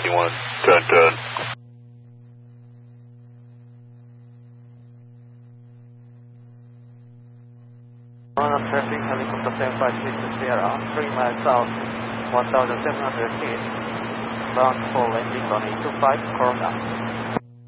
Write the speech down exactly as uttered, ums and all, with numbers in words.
one, turn, turn. On traffic, helicopter seven five six Sierra, three miles south, one thousand seven hundred feet, bound for landing on eight two five Corona.